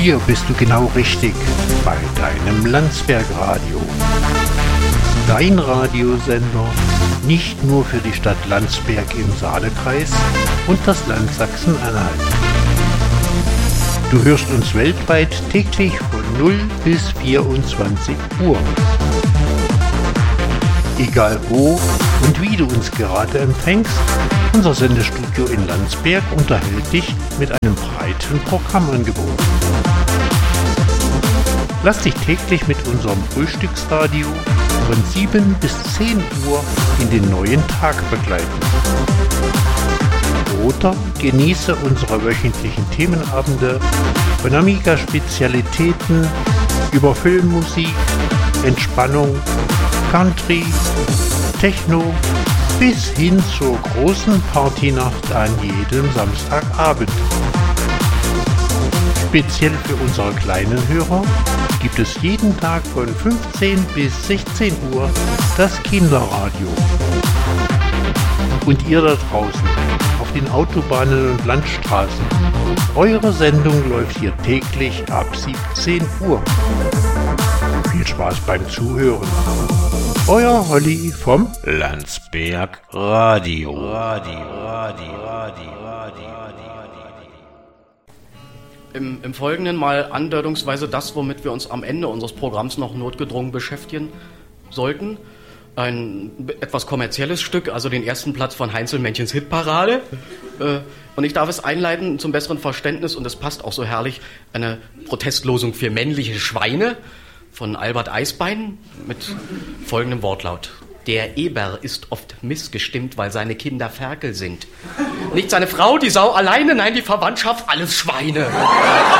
Hier bist du genau richtig bei deinem Landsberg-Radio. Dein Radiosender nicht nur für die Stadt Landsberg im Saalekreis und das Land Sachsen-Anhalt. Du hörst uns weltweit täglich von 0 bis 24 Uhr. Egal wo und wie du uns gerade empfängst, unser Sendestudio in Landsberg unterhält dich mit einem breiten Programmangebot. Lass dich täglich mit unserem Frühstücksradio von 7 bis 10 Uhr in den neuen Tag begleiten. Oder genieße unsere wöchentlichen Themenabende von Amiga-Spezialitäten über Filmmusik, Entspannung, Country, Techno bis hin zur großen Partynacht an jedem Samstagabend. Speziell für unsere kleinen Hörer gibt es jeden Tag von 15 bis 16 Uhr das Kinderradio. Und ihr da draußen auf den Autobahnen und Landstraßen, eure Sendung läuft hier täglich ab 17 Uhr. Viel Spaß beim Zuhören. Euer Holly vom Landsberg Radio. Im Folgenden mal andeutungsweise das, womit wir uns am Ende unseres Programms noch notgedrungen beschäftigen sollten. Ein etwas kommerzielles Stück, also den ersten Platz von Heinzelmännchens Hitparade. Und ich darf es einleiten zum besseren Verständnis, und es passt auch so herrlich, eine Protestlosung für männliche Schweine von Albert Eisbein mit folgendem Wortlaut. Der Eber ist oft missgestimmt, weil seine Kinder Ferkel sind. Nicht seine Frau, die Sau alleine, nein, die Verwandtschaft, alles Schweine.